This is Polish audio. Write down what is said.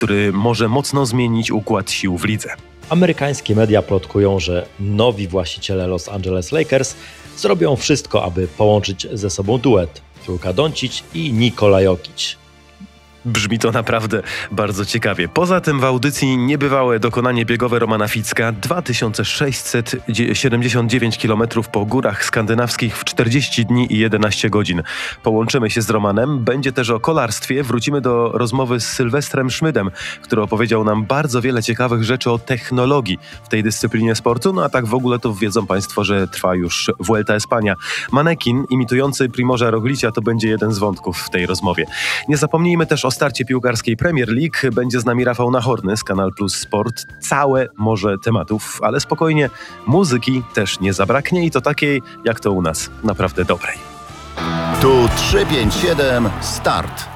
który może mocno zmienić układ sił w lidze. Amerykańskie media plotkują, że nowi właściciele Los Angeles Lakers zrobią wszystko, aby połączyć ze sobą duet Luka Doncic i Nikola Jokic. Brzmi to naprawdę bardzo ciekawie. Poza tym w audycji niebywałe dokonanie biegowe Romana Ficka, 2679 km po górach skandynawskich w 40 dni i 11 godzin. Połączymy się z Romanem, będzie też o kolarstwie, wrócimy do rozmowy z Sylwestrem Szmydem, który opowiedział nam bardzo wiele ciekawych rzeczy o technologii w tej dyscyplinie sportu, no a tak w ogóle to wiedzą Państwo, że trwa już Vuelta Espania. Manekin imitujący Primoža Roglicia to będzie jeden z wątków w tej rozmowie. Nie zapomnijmy też o starcie piłkarskiej Premier League. Będzie z nami Rafał Nachorny z Kanal Plus Sport. Całe morze tematów, ale spokojnie, muzyki też nie zabraknie i to takiej, jak to u nas, naprawdę dobrej. Tu 357 start.